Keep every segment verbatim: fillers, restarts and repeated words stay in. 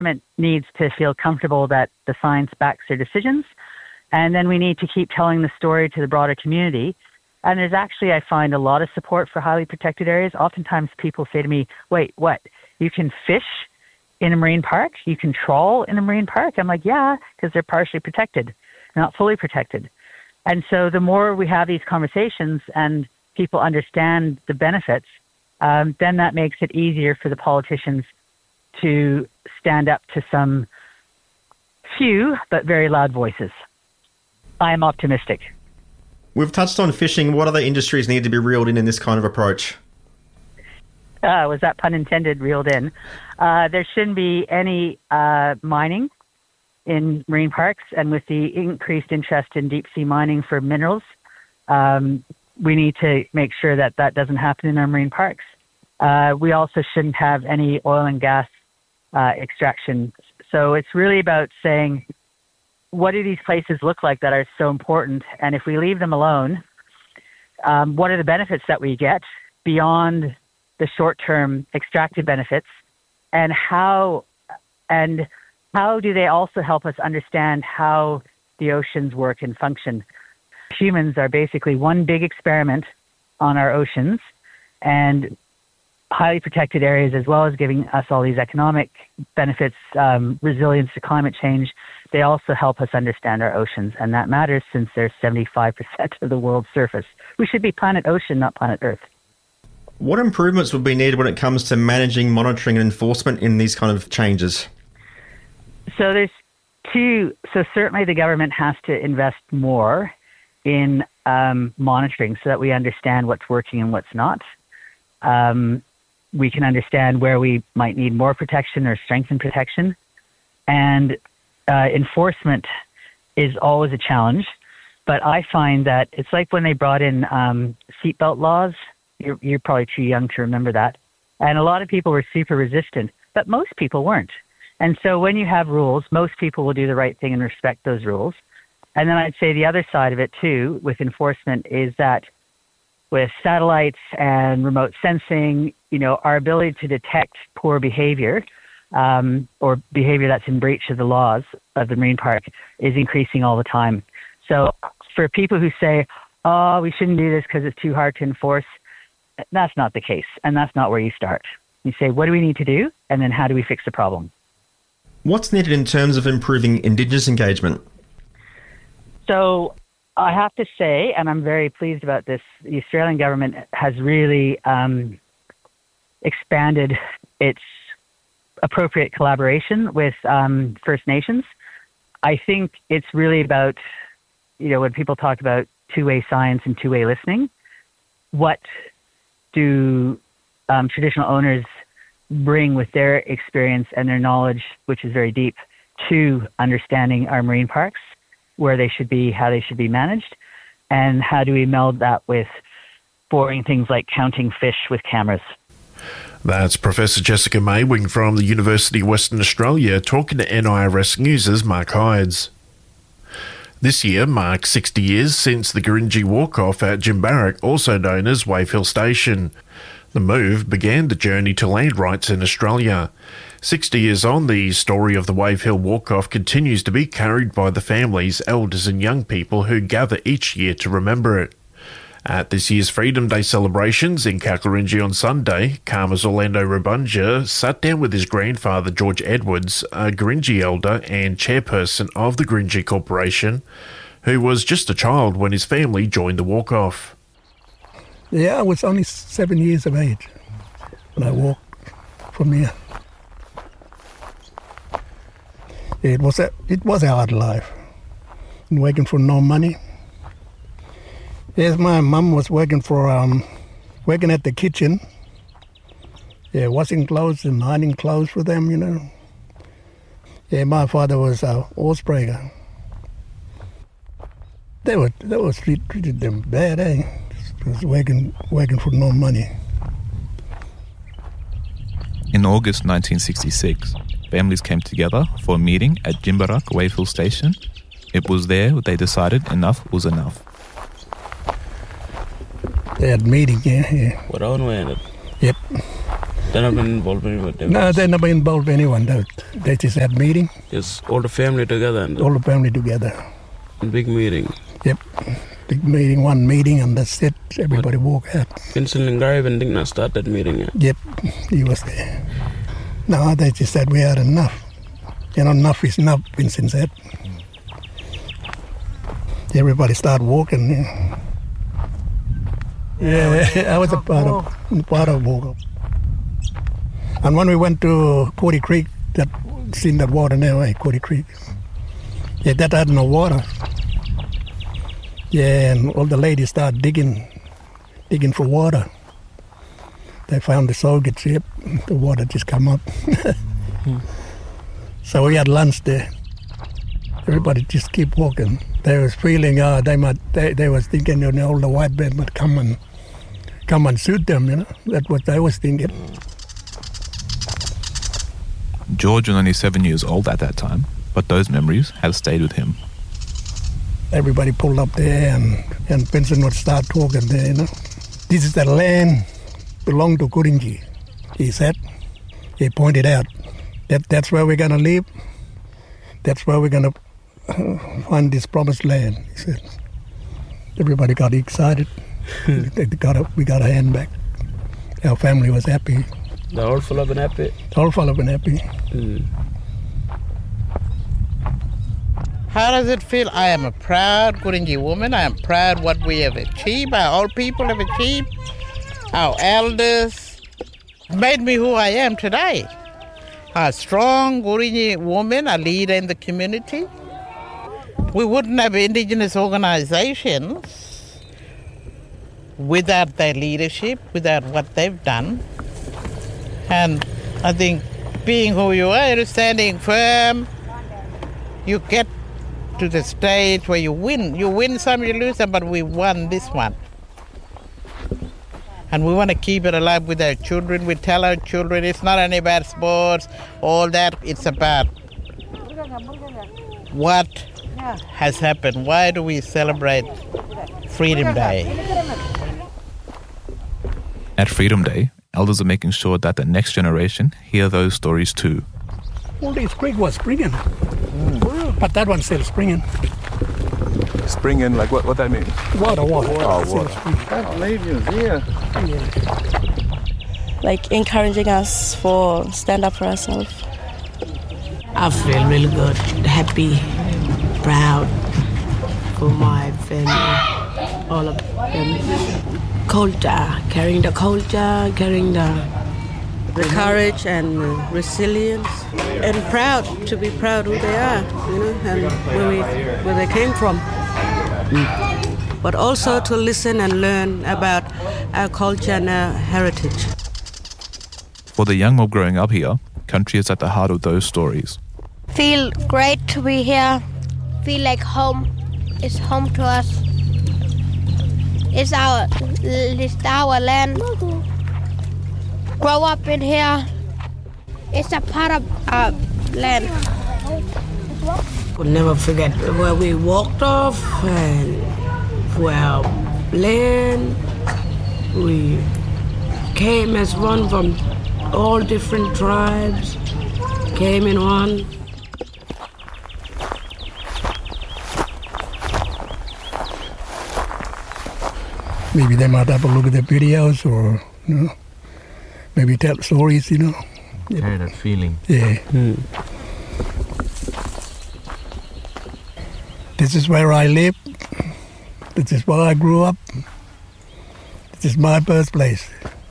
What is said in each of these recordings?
government needs to feel comfortable that the science backs their decisions. And then we need to keep telling the story to the broader community. And there's actually, I find, a lot of support for highly protected areas. Oftentimes people say to me, wait, what? You can fish in a marine park? You can trawl in a marine park? I'm like, yeah, because they're partially protected, not fully protected. And so the more we have these conversations and people understand the benefits, um, then that makes it easier for the politicians to stand up to some few but very loud voices. I am optimistic. We've touched on fishing. What other industries need to be reeled in in this kind of approach? Uh, was that pun intended, reeled in? Uh, there shouldn't be any uh, mining in marine parks, and with the increased interest in deep sea mining for minerals, um, we need to make sure that that doesn't happen in our marine parks. Uh, we also shouldn't have any oil and gas uh, extraction. So it's really about saying, what do these places look like that are so important? And if we leave them alone, um, what are the benefits that we get beyond the short-term extractive benefits? And how and how do they also help us understand how the oceans work and function? Humans are basically one big experiment on our oceans, and highly protected areas, as well as giving us all these economic benefits, um, resilience to climate change, they also help us understand our oceans. And that matters since they're seventy-five percent of the world's surface. We should be planet ocean, not planet Earth. What improvements would be needed when it comes to managing, monitoring and enforcement in these kind of changes? So there's two. So certainly the government has to invest more in um, monitoring so that we understand what's working and what's not. Um, we can understand where we might need more protection or strengthen protection. And uh, enforcement is always a challenge. But I find that it's like when they brought in um, seatbelt laws. You're, you're probably too young to remember that. And a lot of people were super resistant, but most people weren't. And so when you have rules, most people will do the right thing and respect those rules. And then I'd say the other side of it too with enforcement is that with satellites and remote sensing, you know, our ability to detect poor behavior um, or behavior that's in breach of the laws of the marine park is increasing all the time. So for people who say, oh, we shouldn't do this because it's too hard to enforce, that's not the case. And that's not where you start. You say, what do we need to do? And then how do we fix the problem? What's needed in terms of improving Indigenous engagement? So I have to say, and I'm very pleased about this, the Australian government has really um, expanded its appropriate collaboration with um, First Nations. I think it's really about, you know, when people talk about two-way science and two-way listening, what do um, traditional owners bring with their experience and their knowledge, which is very deep, to understanding our marine parks, where they should be, how they should be managed, and how do we meld that with boring things like counting fish with cameras. That's Professor Jessica Maywing from the University of Western Australia talking to N I R S News' Mark Hydes. This year marks sixty years since the Gurindji Walk-Off at Jimbarak, also known as Wave Hill Station. The move began the journey to land rights in Australia. sixty years on, the story of the Wave Hill Walk-Off continues to be carried by the families, elders and young people who gather each year to remember it. At this year's Freedom Day celebrations in Kaklarindji on Sunday, Karma's Orlando Rabunja sat down with his grandfather George Edwards, a Gurindji elder and chairperson of the Gurindji Corporation, who was just a child when his family joined the walk-off. Yeah, I was only seven years of age when I walked from here. It was a, it was a hard life, working for no money. Yes, my mum was working for um, working at the kitchen. Yeah, washing clothes and ironing clothes for them, you know. Yeah, my father was a horse breaker. They were they were treat, treated them bad, eh? Just working working for no money. In August nineteen sixty-six, families came together for a meeting at Jimbarak Wave Hill Station. It was there they decided enough was enough. They had a meeting, yeah, yeah. What on went it? Yep. They're not been involved with them? No, they never involved anyone. They, they just had meeting. Just all the family together? And all the family together. Big meeting? Yep. Big meeting, one meeting, and that's it. Everybody what? walk out. Vincent Ngariban did not start that meeting yet? Yep, he was there. No, they just said we had enough. You know, enough is enough, Vincent said. Everybody started walking. Yeah, yeah I was a part of, part of walk. And when we went to Cody Creek, that seen that water there, right? Cody Creek. Yeah, that had no water. Yeah, and all the ladies started digging, digging for water. They found the Soviet ship. The water just come up. hmm. So we had lunch there. Everybody just keep walking. They was feeling, uh, they might, they, they was thinking, you know, all the white men would come and come and shoot them. You know, that's what they was thinking. George was only seven years old at that time, but those memories have stayed with him. Everybody pulled up there, and, and Vincent would start talking there, you know. This is the land belong to Kurinji, he said. He pointed out that that's where we're going to live. That's where we're going to uh, find this promised land, he said. Everybody got excited. they got a, we got a hand back. Our family was happy. They're all full of and happy? All full of and happy. Mm. How does it feel? I am a proud Kurinji woman. I am proud what we have achieved, our old people have achieved, our elders made me who I am today. A strong Kurinji woman, a leader in the community. We wouldn't have indigenous organizations without their leadership, without what they've done. And I think being who you are, standing firm, you get to the stage where you win. You win some, you lose some, but we won this one. And we want to keep it alive with our children. We tell our children it's not only about sports, all that. It's about what has happened. Why do we celebrate Freedom Day? At Freedom Day, elders are making sure that the next generation hear those stories too. All this creek was springing, mm. but that one's still springing. Springing, like what? What that mean? Water, water. Oh, water. That lady is here. Like encouraging us for stand up for ourselves. I feel really good, happy, proud for my family, all of them. Culture, carrying the culture, carrying the the courage and resilience, and proud to be proud who they are, you know, and where we where they came from. Mm. But also to listen and learn about our culture and our heritage. For the young mob growing up here, country is at the heart of those stories. Feel great to be here. Feel like home is home to us. It's our, it's our land. Grow up in here. It's a part of our land. We'll never forget where we walked off and where our land. We came as one from all different tribes, came in one. Maybe they might have a look at the videos, or you know, maybe tell stories, you know. Yeah, that feeling. Yeah. Mm. This is where I live. This is where I grew up. This is my birthplace.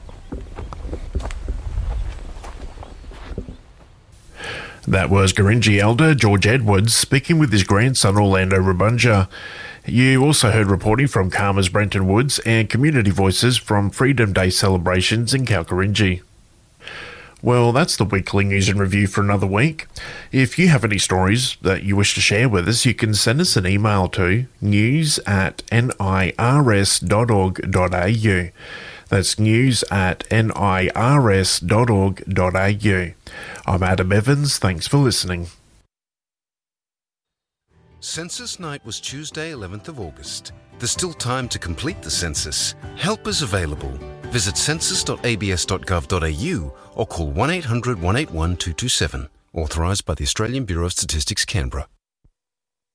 That was Gurindji elder George Edwards speaking with his grandson Orlando Rabunja. You also heard reporting from Karma's Brenton Woods and community voices from Freedom Day celebrations in Kalkarindji. Well, that's the weekly news and review for another week. If you have any stories that you wish to share with us, you can send us an email to news at nirs dot org dot a u. That's news at nirs dot org dot a u. I'm Adam Evans. Thanks for listening. Census night was Tuesday, eleventh of August. There's still time to complete the census. Help is available. Visit census dot a b s dot gov dot a u or call one eight hundred one eight one two two seven. Authorised by the Australian Bureau of Statistics, Canberra.